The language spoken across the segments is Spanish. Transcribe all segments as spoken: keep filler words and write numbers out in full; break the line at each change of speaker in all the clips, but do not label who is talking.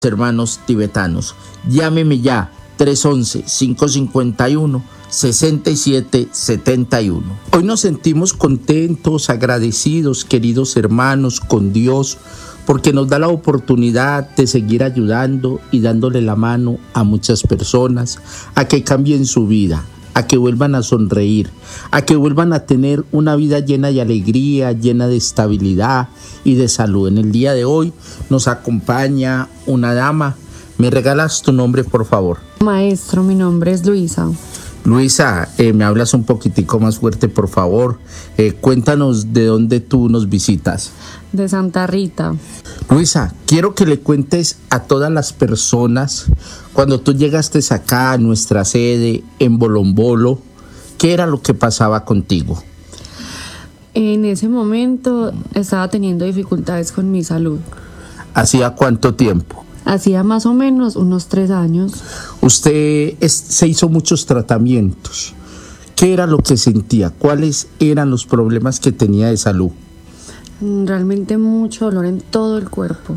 Hermanos tibetanos, llámeme ya tres once, cinco cincuenta y uno, sesenta y siete setenta y uno. Hoy nos sentimos contentos, agradecidos, queridos hermanos, con Dios, porque nos da la oportunidad de seguir ayudando y dándole la mano a muchas personas a que cambien su vida, a que vuelvan a sonreír, a que vuelvan a tener una vida llena de alegría, llena de estabilidad y de salud. En el día de hoy nos acompaña una dama. ¿Me regalas tu nombre, por favor?
Maestro, mi nombre es Luisa.
Luisa, eh, me hablas un poquitico más fuerte, por favor. Eh, cuéntanos de dónde tú nos visitas.
De Santa Rita.
Luisa, quiero que le cuentes a todas las personas, cuando tú llegaste acá a nuestra sede en Bolombolo, ¿qué era lo que pasaba contigo?
En ese momento estaba teniendo dificultades con mi salud.
¿Hacía cuánto tiempo?
Hacía más o menos unos tres años.
Usted es, se hizo muchos tratamientos. ¿Qué era lo que sentía? ¿Cuáles eran los problemas que tenía de salud?
Realmente mucho dolor en todo el cuerpo.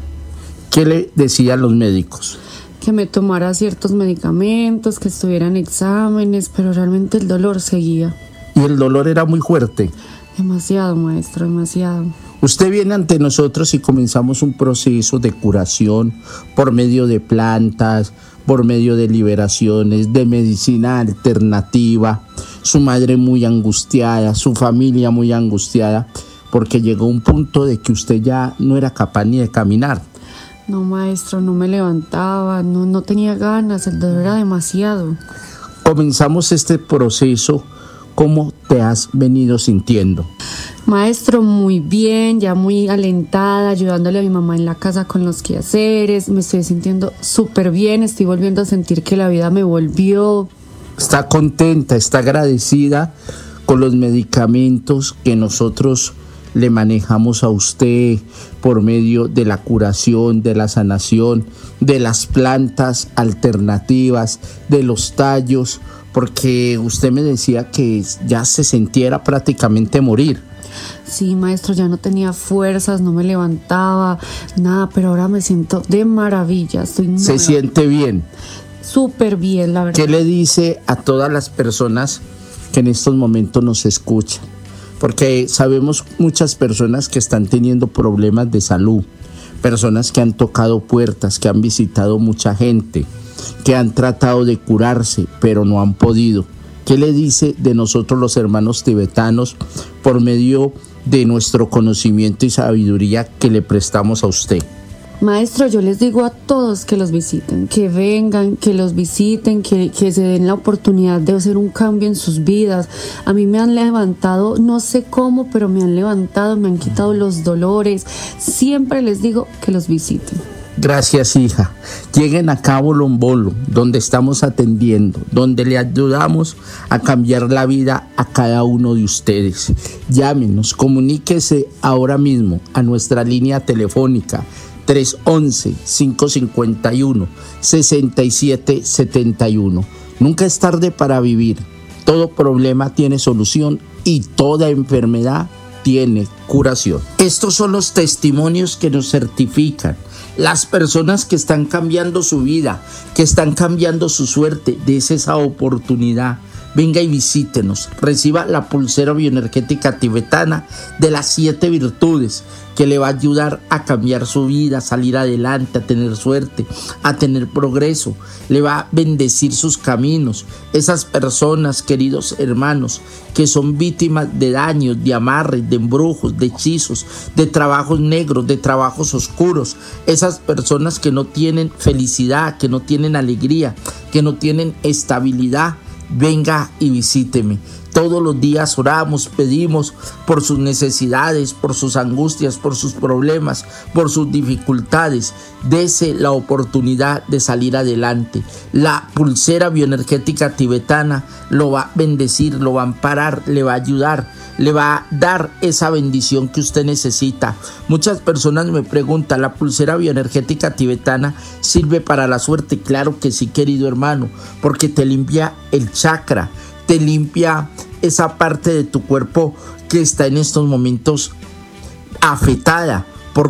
¿Qué le decían los médicos?
Que me tomara ciertos medicamentos, que estuviera en exámenes, pero realmente el dolor seguía.
¿Y el dolor era muy fuerte?
Demasiado, maestro, demasiado.
Usted viene ante nosotros y comenzamos un proceso de curación por medio de plantas, por medio de liberaciones, de medicina alternativa. Su madre muy angustiada, su familia muy angustiada, porque llegó un punto de que usted ya no era capaz ni de caminar.
No, maestro, no me levantaba, no, no tenía ganas, el dolor era demasiado.
Comenzamos este proceso. ¿Cómo te has venido sintiendo?
Maestro, muy bien, ya muy alentada, ayudándole a mi mamá en la casa con los quehaceres. Me estoy sintiendo súper bien, estoy volviendo a sentir que la vida me volvió.
Está contenta, está agradecida con los medicamentos que nosotros le manejamos a usted por medio de la curación, de la sanación, de las plantas alternativas, de los tallos, porque usted me decía que ya se sintiera prácticamente morir.
Sí, maestro, ya no tenía fuerzas, no me levantaba, nada, pero ahora me siento de maravilla. Estoy nueva.
¿Se siente bien?
Súper bien, la verdad.
¿Qué le dice a todas las personas que en estos momentos nos escuchan? Porque sabemos muchas personas que están teniendo problemas de salud, personas que han tocado puertas, que han visitado mucha gente, que han tratado de curarse, pero no han podido. ¿Qué le dice de nosotros los hermanos tibetanos por medio de nuestro conocimiento y sabiduría que le prestamos a usted?
Maestro, yo les digo a todos que los visiten, que vengan, que los visiten, que, que se den la oportunidad de hacer un cambio en sus vidas. A mí me han levantado, no sé cómo, pero me han levantado, me han quitado los dolores. Siempre les digo que los visiten.
Gracias, hija. Lleguen acá a Bolombolo, donde estamos atendiendo, donde le ayudamos a cambiar la vida a cada uno de ustedes. Llámenos, comuníquese ahora mismo a nuestra línea telefónica tres once, cinco cincuenta y uno, sesenta y siete setenta y uno. Nunca es tarde para vivir. Todo problema tiene solución y toda enfermedad tiene curación. Estos son los testimonios que nos certifican. Las personas que están cambiando su vida, que están cambiando su suerte, des esa oportunidad. Venga y visítenos, reciba la pulsera bioenergética tibetana de las siete virtudes que le va a ayudar a cambiar su vida, a salir adelante, a tener suerte, a tener progreso. Le va a bendecir sus caminos. Esas personas, queridos hermanos, que son víctimas de daños, de amarres, de embrujos, de hechizos, de trabajos negros, de trabajos oscuros. Esas personas que no tienen felicidad, que no tienen alegría, que no tienen estabilidad. Venga y visíteme. Todos los días oramos, pedimos por sus necesidades, por sus angustias, por sus problemas, por sus dificultades. Dese la oportunidad de salir adelante. La pulsera bioenergética tibetana lo va a bendecir, lo va a amparar, le va a ayudar, le va a dar esa bendición que usted necesita. Muchas personas me preguntan, ¿la pulsera bioenergética tibetana sirve para la suerte? Claro que sí, querido hermano, porque te limpia el chakra, te limpia esa parte de tu cuerpo que está en estos momentos afectada por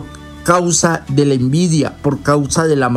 causa de la envidia, por causa de la